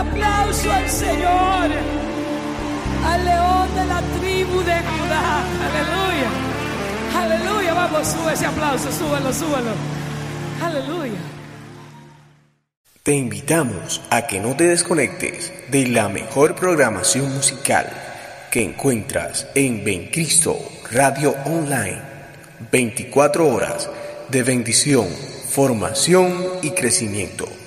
aplauso al Señor, al león de la tribu de Judá. Aleluya, aleluya. Vamos, sube ese aplauso, súbelo, súbelo. Aleluya. Te invitamos a que no te desconectes de la mejor programación musical que encuentras en Bencristo Radio Online. 24 horas de bendición, formación y crecimiento.